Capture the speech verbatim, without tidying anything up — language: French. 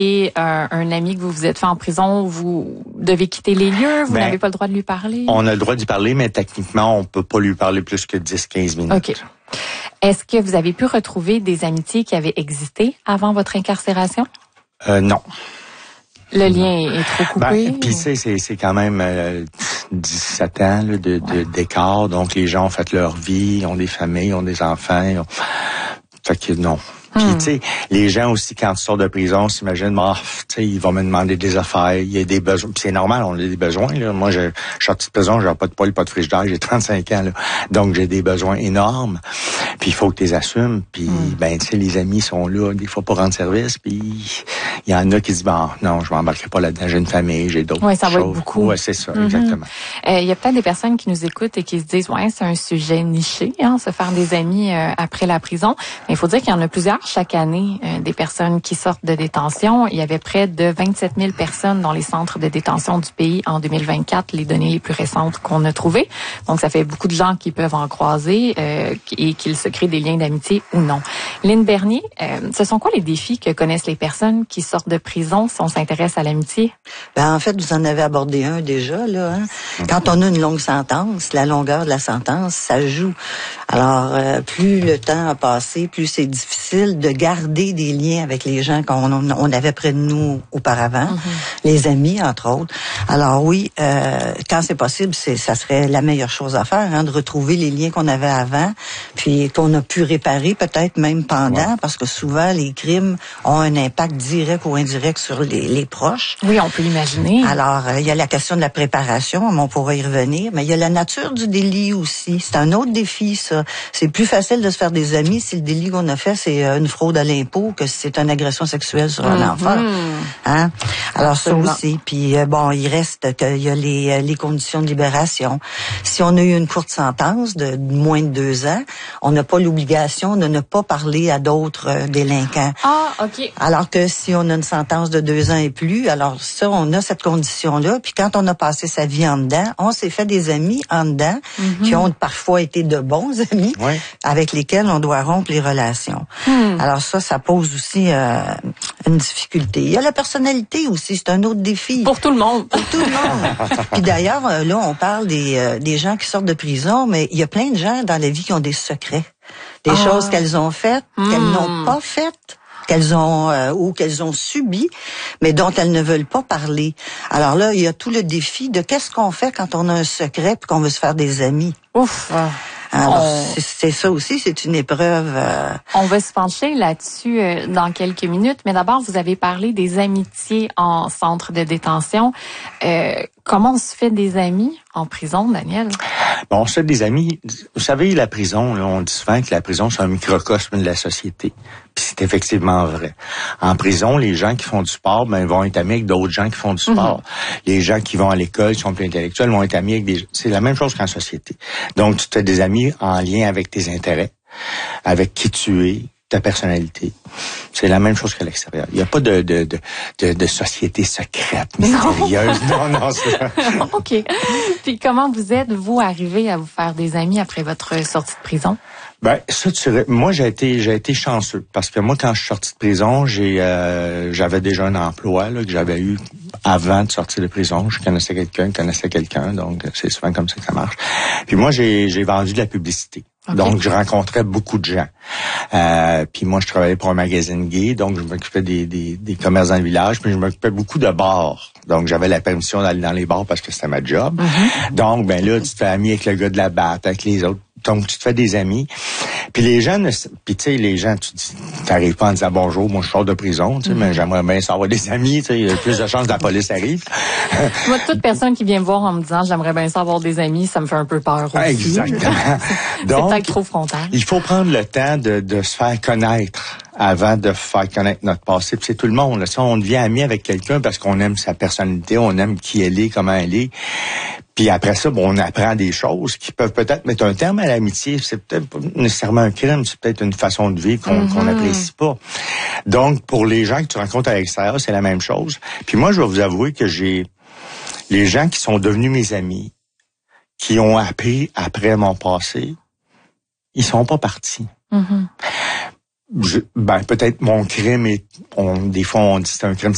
et euh, un ami que vous vous êtes fait en prison, vous devez quitter les lieux, vous ben, n'avez pas le droit de lui parler? On a le droit d'y parler, mais techniquement, on peut pas lui parler plus que dix à quinze minutes. OK. Est-ce que vous avez pu retrouver des amitiés qui avaient existé avant votre incarcération? Euh, non. Le lien est trop coupé? Ben, puis tu sais, c'est, c'est quand même euh, dix-sept ans là, de, de, d'écart, donc les gens ont fait leur vie, ils ont des familles, ont des enfants. Ont... Fait que non. Puis, hmm. tu sais, les gens aussi, quand ils sortent de prison, s'imaginent, oh, tu sais, ils vont me demander des affaires, il y a des besoins. Puis c'est normal, on a des besoins, là. Moi, je, je suis sorti de prison, j'ai pas de poêle, pas de frigidaire, j'ai trente-cinq ans, là. Donc, j'ai des besoins énormes. Puis, il faut que tu les assumes. Puis, hmm. ben, tu sais, les amis sont là, des fois, pour rendre service. Puis, il y en a qui disent, bon, non, je m'embarquerai pas là-dedans, j'ai une famille, j'ai d'autres ouais, ça choses. Va être beaucoup. Ouais, c'est ça, mm-hmm. exactement. Il euh, y a peut-être des personnes qui nous écoutent et qui se disent, ouais, c'est un sujet niché, hein, se faire des amis euh, après la prison. Mais il faut dire qu'il y en a plusieurs chaque année. Des personnes qui sortent de détention. Il y avait près de vingt-sept mille personnes dans les centres de détention du pays en deux mille vingt-quatre, les données les plus récentes qu'on a trouvées. Donc, ça fait beaucoup de gens qui peuvent en croiser euh, et qu'ils se créent des liens d'amitié ou non. Lynn Bernier, euh, ce sont quoi les défis que connaissent les personnes qui sortent de prison si on s'intéresse à l'amitié? Ben, en fait, vous en avez abordé un déjà, là. Hein? Quand on a une longue sentence, la longueur de la sentence, ça joue. Alors, euh, plus le temps a passé, plus c'est difficile de garder des liens avec les gens qu'on on avait près de nous auparavant, mm-hmm. les amis, entre autres. Alors oui, euh, quand c'est possible, c'est ça serait la meilleure chose à faire, hein, de retrouver les liens qu'on avait avant, puis qu'on a pu réparer peut-être même pendant, ouais. parce que souvent, les crimes ont un impact direct ou indirect sur les, les proches. Oui, on peut l'imaginer. Alors, euh, il y a la question de la préparation, on pourra y revenir, mais il y a la nature du délit aussi. C'est un autre défi, ça. C'est plus facile de se faire des amis si le délit qu'on a fait, c'est une fraude à l'impôt que si c'est une agression sexuelle sur un mm-hmm. enfant. Hein? Alors, absolument. Ça aussi. Puis, euh, bon, il reste qu'il y a les, les conditions de libération. Si on a eu une courte sentence de moins de deux ans, on n'a pas l'obligation de ne pas parler à d'autres euh, délinquants. Ah, OK. Alors que si on a une sentence de deux ans et plus, alors ça, on a cette condition-là. Puis quand on a passé sa vie en dedans, on s'est fait des amis en dedans mm-hmm. qui ont parfois été de bons amis ouais. avec lesquels on doit rompre les relations. Mm. Alors ça, ça pose aussi euh, une difficulté. Il y a la personnalité aussi, c'est un autre défi. Pour tout le monde. Pour tout le monde. Puis d'ailleurs, là, on parle des, euh, des gens qui sortent de prison, mais il y a plein de gens dans la vie qui ont des secrets. Des ah. choses qu'elles ont faites, mm. qu'elles n'ont pas faites. qu'elles ont euh, ou qu'elles ont subi, mais dont elles ne veulent pas parler. Alors là, il y a tout le défi de qu'est-ce qu'on fait quand on a un secret et qu'on veut se faire des amis. Ouf. Alors, on... c'est, c'est ça aussi, c'est une épreuve. Euh... On va se pencher là-dessus euh, dans quelques minutes, mais d'abord, vous avez parlé des amitiés en centre de détention. Euh, comment on se fait des amis en prison, Daniel? Bon, on se fait des amis. Vous savez, la prison, là, on dit souvent que la prison, c'est un microcosme de la société. Puis c'est effectivement vrai. En prison, les gens qui font du sport, ben, vont être amis avec d'autres gens qui font du sport. Mm-hmm. Les gens qui vont à l'école, qui sont plus intellectuels, vont être amis avec des... C'est la même chose qu'en société. Donc, tu te fais des amis en lien avec tes intérêts, avec qui tu es, ta personnalité. C'est la même chose qu'à l'extérieur. Il n'y a pas de, de, de, de, de société secrète, mystérieuse. Non, non, non c'est... OK. Puis comment vous êtes, vous, arrivé à vous faire des amis après votre sortie de prison? Ben, ça, tu sais, moi, j'ai été, j'ai été chanceux. Parce que moi, quand je suis sorti de prison, j'ai, euh, j'avais déjà un emploi, là, que j'avais eu avant de sortir de prison. Je connaissais quelqu'un, je connaissais quelqu'un. Donc, c'est souvent comme ça que ça marche. Puis moi, j'ai, j'ai vendu de la publicité. Okay. Donc, je rencontrais beaucoup de gens. Euh, puis moi, je travaillais pour un magazine gay, donc je m'occupais des, des, des commerces dans le village, puis je m'occupais beaucoup de bars. Donc, j'avais la permission d'aller dans les bars parce que c'était ma job. Mm-hmm. Donc, ben là, tu te fais ami avec le gars de la batte, avec les autres. Donc, tu te fais des amis. Puis les gens, ne, puis tu sais, les gens, tu dis, t'arrives pas à dire bonjour, moi je sors de prison, tu sais, mm-hmm. mais j'aimerais bien savoir des amis, tu sais, il y a plus de chances que la police arrive. Moi, toute personne qui vient me voir en me disant j'aimerais bien savoir des amis, ça me fait un peu peur aussi. Exactement. c'est Donc, peut-être trop frontal. Il faut prendre le temps de, de se faire connaître avant de faire connaître notre passé. Puis c'est tout le monde. Là. Ça, on devient ami avec quelqu'un parce qu'on aime sa personnalité, on aime qui elle est, comment elle est. Puis après ça, bon, on apprend des choses qui peuvent peut-être mettre un terme à l'amitié. C'est peut-être pas nécessairement un crime, c'est peut-être une façon de vivre qu'on mm-hmm. qu'on n'apprécie pas. Donc, pour les gens que tu rencontres à l'extérieur, c'est la même chose. Puis moi, je vais vous avouer que j'ai les gens qui sont devenus mes amis, qui ont appris après mon passé, ils sont pas partis. Mm-hmm. Je, ben peut-être mon crime est, on, des fois on dit c'est un crime